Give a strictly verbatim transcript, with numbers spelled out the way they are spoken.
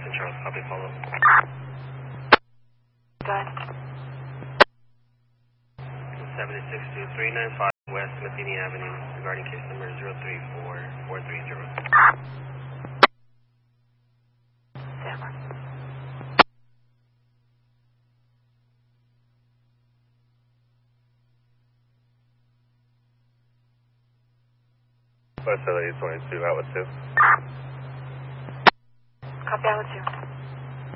Saint Charles, copy, follow. Go ahead. seventy-six two three nine five West Matheny Avenue, regarding case number zero three four four three zero. Stand West L A twenty-two, outlet two. Copy, outlet two.